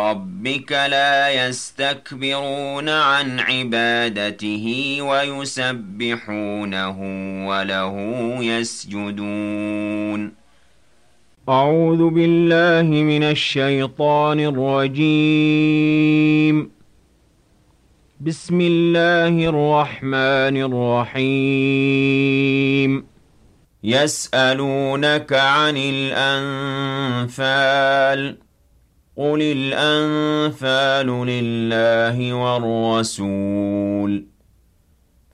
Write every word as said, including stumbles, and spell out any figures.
رَبِّكَ لَا يَسْتَكْبِرُونَ عَنْ عِبَادَتِهِ وَيُسَبِّحُونَهُ وَلَهُ يَسْجُدُونَ أعوذ بالله من الشيطان الرجيم بسم الله الرحمن الرحيم يسألونك عن الأنفال قل الأنفال لله والرسول